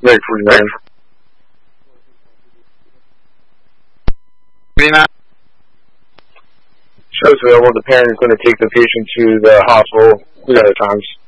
Gratefully, man. Shows available. The parent is going to take the patient to the hospital 3 other times.